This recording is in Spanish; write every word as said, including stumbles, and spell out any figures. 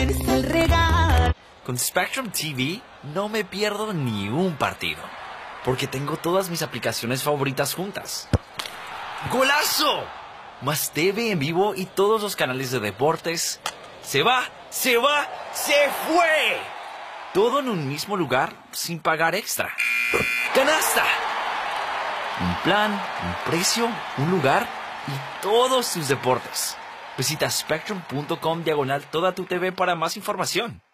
es el regalo. Con Spectrum T V no me pierdo ni un partido, porque tengo todas mis aplicaciones favoritas juntas. ¡Golazo! Más T V en vivo y todos los canales de deportes. ¡Se va! ¡Se va! ¡Se fue! Todo en un mismo lugar sin pagar extra. ¡Canasta! Un plan, un precio, un lugar y todos tus deportes. Visita spectrum punto com diagonal toda tu T V para más información.